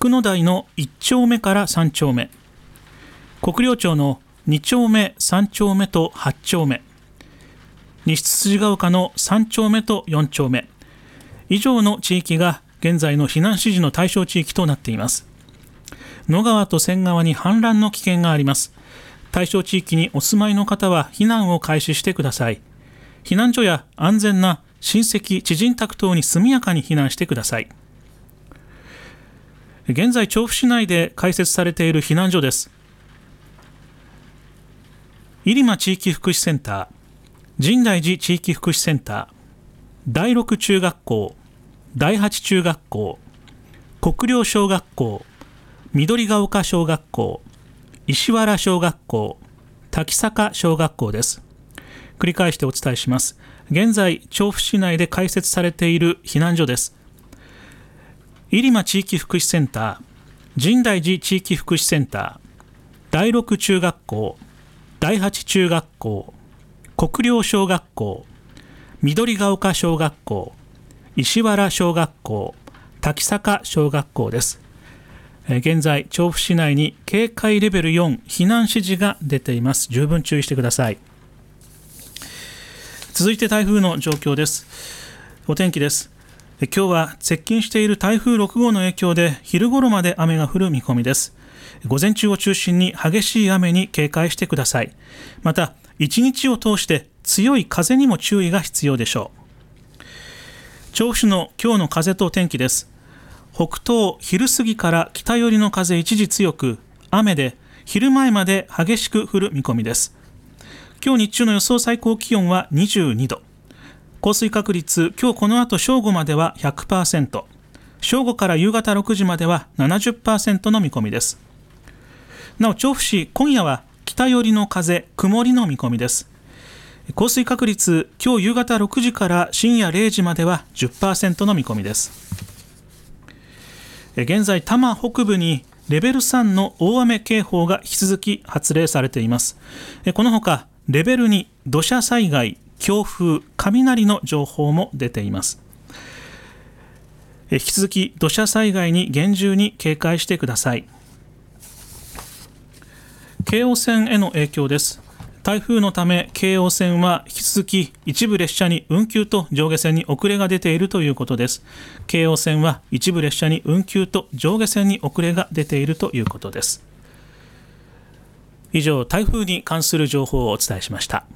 角野台の1丁目から3丁目、国領町の2丁目3丁目と8丁目、西つつじが丘の3丁目と4丁目以上の地域が現在の避難指示の対象地域となっています。野川と千川に氾濫の危険があります。対象地域にお住まいの方は避難を開始してください。避難所や安全な親戚知人宅等に速やかに避難してください。現在調布市内で開設されている避難所です。入間地域福祉センター、深大寺地域福祉センター、第六中学校、第八中学校、国領小学校、緑が丘小学校、石原小学校、滝坂小学校です。繰り返してお伝えします。現在調布市内で開設されている避難所です。入間地域福祉センター、深大寺地域福祉センター、第六中学校、第八中学校、国領小学校、緑が丘小学校、石原小学校、滝坂小学校です。現在調布市内に警戒レベル4避難指示が出ています。十分注意してください。続いて台風の状況です。お天気です。今日は接近している台風6号の影響で昼頃まで雨が降る見込みです。午前中を中心に激しい雨に警戒してください。また一日を通して強い風にも注意が必要でしょう。調布市の今日の風と天気です。北東昼過ぎから北寄りの風一時強く、雨で昼前まで激しく降る見込みです。今日日中の予想最高気温は22度、降水確率今日この後正午までは 100%、 正午から夕方6時までは 70% の見込みです。なお調布市今夜は北寄りの風曇りの見込みです。降水確率今日夕方6時から深夜0時までは 10% の見込みです。現在多摩北部にレベル3の大雨警報が引き続き発令されています。このほかレベル2土砂災害強風雷の情報も出ています。引き続き土砂災害に厳重に警戒してください。京王線への影響です。台風のため京王線は引き続き一部列車に運休と上下線に遅れが出ているということです。京王線は一部列車に運休と上下線に遅れが出ているということです。以上、台風に関する情報をお伝えしました。